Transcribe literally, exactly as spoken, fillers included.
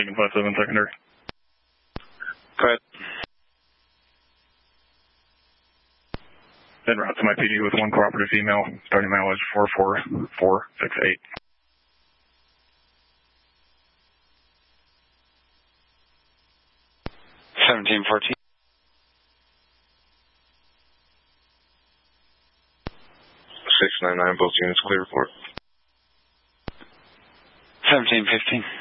seven five seven secondary. Go ahead. En route to my P D with one cooperative female, starting mileage four four four six eight. seventeen fourteen. six nine nine, both units clear report. seventeen fifteen.